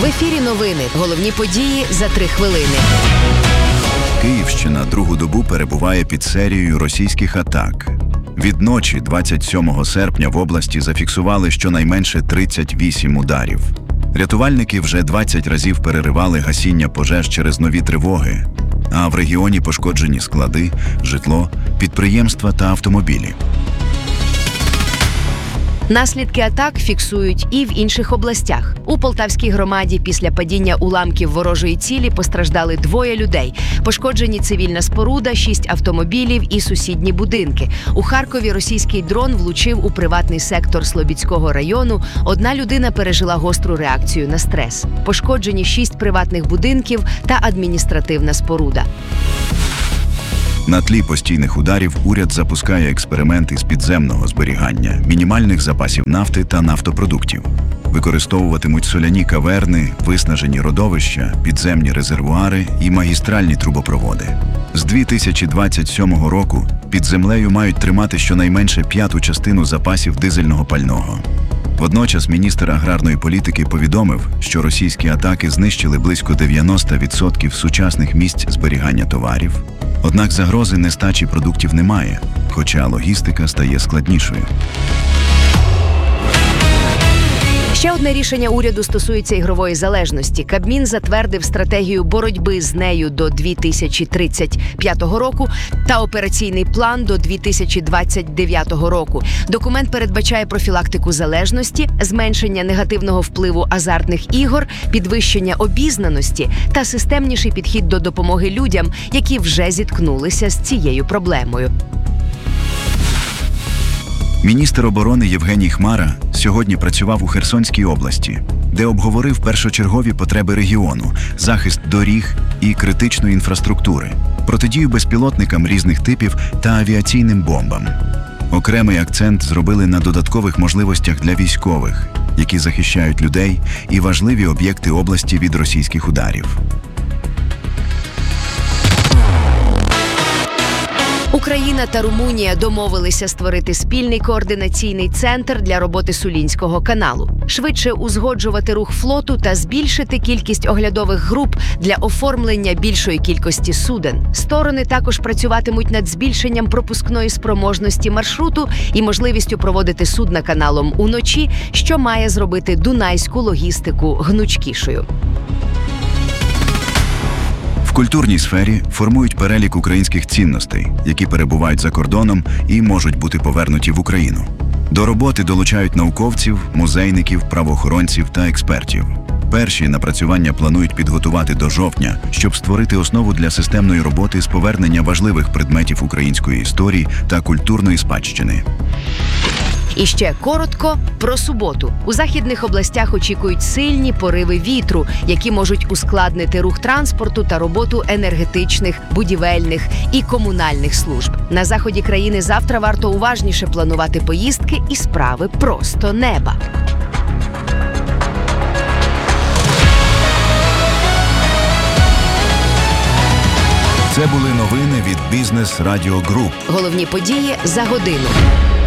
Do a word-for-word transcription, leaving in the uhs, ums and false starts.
ефірі новини. Головні події за три хвилини. Київщина другу добу перебуває під серією російських атак. Від ночі двадцять сьомого серпня в області зафіксували щонайменше тридцять вісім ударів. Рятувальники вже двадцять разів переривали гасіння пожеж через нові тривоги, а в регіоні пошкоджені склади, житло, підприємства та автомобілі. Наслідки атак фіксують і в інших областях. У Полтавській громаді після падіння уламків ворожої цілі постраждали двоє людей. Пошкоджені цивільна споруда, шість автомобілів і сусідні будинки. У Харкові російський дрон влучив у приватний сектор Слобідського району. Одна людина пережила гостру реакцію на стрес. Пошкоджені шість приватних будинків та адміністративна споруда. На тлі постійних ударів уряд запускає експерименти з підземного зберігання, мінімальних запасів нафти та нафтопродуктів. Використовуватимуть соляні каверни, виснажені родовища, підземні резервуари і магістральні трубопроводи. З дві тисячі двадцять сьомого року під землею мають тримати щонайменше п'яту частину запасів дизельного пального. Водночас міністр аграрної політики повідомив, що російські атаки знищили близько дев'яносто відсотків сучасних місць зберігання товарів. Однак загрози нестачі продуктів немає, хоча логістика стає складнішою. Ще одне рішення уряду стосується ігрової залежності. Кабмін затвердив стратегію боротьби з нею до дві тисячі тридцять п'ятого року та операційний план до дві тисячі двадцять дев'ятого року. Документ передбачає профілактику залежності, зменшення негативного впливу азартних ігор, підвищення обізнаності та системніший підхід до допомоги людям, які вже зіткнулися з цією проблемою. Міністр оборони Євгеній Хмара сьогодні працював у Херсонській області, де обговорив першочергові потреби регіону, захист доріг і критичної інфраструктури, протидію безпілотникам різних типів та авіаційним бомбам. Окремий акцент зробили на додаткових можливостях для військових, які захищають людей і важливі об'єкти області від російських ударів. Україна та Румунія домовилися створити спільний координаційний центр для роботи Сулінського каналу, швидше узгоджувати рух флоту та збільшити кількість оглядових груп для оформлення більшої кількості суден. Сторони також працюватимуть над збільшенням пропускної спроможності маршруту і можливістю проводити судна каналом уночі, що має зробити дунайську логістику гнучкішою. В культурній сфері формують перелік українських цінностей, які перебувають за кордоном і можуть бути повернуті в Україну. До роботи долучають науковців, музейників, правоохоронців та експертів. Перші напрацювання планують підготувати до жовтня, щоб створити основу для системної роботи з повернення важливих предметів української історії та культурної спадщини. І ще коротко про суботу. У західних областях очікують сильні пориви вітру, які можуть ускладнити рух транспорту та роботу енергетичних, будівельних і комунальних служб. На заході країни завтра варто уважніше планувати поїздки і справи просто неба. Це були новини від Бізнес Радіо Груп. Головні події за годину.